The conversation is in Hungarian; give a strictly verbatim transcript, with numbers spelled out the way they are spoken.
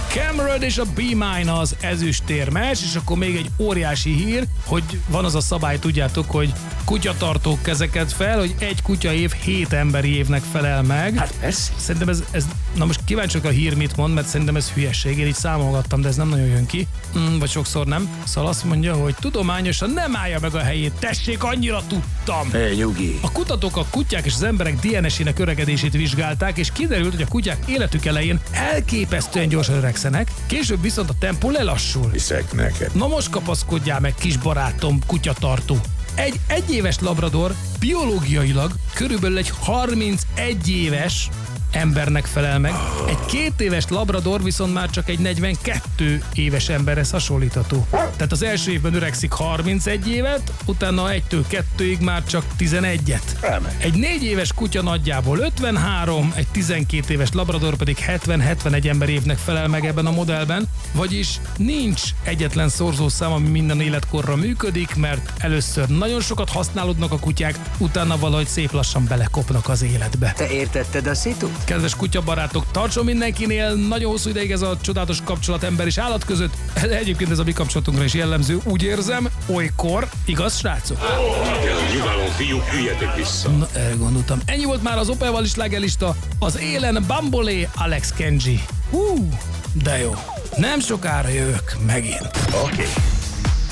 Cameron és a Be Mine az ezüstérmes, és akkor még egy óriási hír, hogy van az a szabály, tudjátok, hogy kutyatartók kezeket fel, hogy egy kutya év hét emberi évnek felel meg. Hát persze. Szerintem ez, ez na most kíváncsiak a hír mit mond, mert szerintem ez hülyeség. Én így számolgattam, de ez nem nagyon jön ki. Mm, vagy sokszor nem. Szóval azt mondja, hogy tudományosan nem állja meg a helyét. Tessék, annyira tudtam! Hé, nyugi. A kutatók a kutyák és az emberek dé en es-ének öregedését vizsgálták, és kiderült, hogy a kutyák életük elején elképesztően gyorsan öregszenek, később viszont a tempó lelassul. Hiszek neked. Na most kapaszkodjál meg, kis barátom, kutyatartó. Egy egyéves labrador biológiailag körülbelül egy harmincegy éves embernek felel meg. Egy két éves labrador viszont már csak egy negyvenkét éves emberhez hasonlítható. Tehát az első évben öregszik harmincegy évet, utána egytől kettőig már csak tizenegyet. Egy négy éves kutya nagyjából ötvenhárom, egy tizenkét éves labrador pedig hetven-hetvenegy ember évnek felel meg ebben a modellben, vagyis nincs egyetlen szorzószám, ami minden életkorra működik, mert először nagyon sokat használódnak a kutyák, utána valahogy szép lassan belekopnak az életbe. Te értetted a szitut? Kedves kutyabarátok, tartson mindenkinél nagyon hosszú ideig ez a csodálatos kapcsolat ember és állat között. Egyébként ez a mi kapcsolatunkra is jellemző, úgy érzem, olykor, igaz, srácok? Nyugalom, fiúk, üljetek vissza. Na, elgondoltam. Ennyi volt már az Opel slágerlista, az élen Bambolé, Alex Kenji. Hú, de jó. Nem sokára jövök megint. Oké. Okay.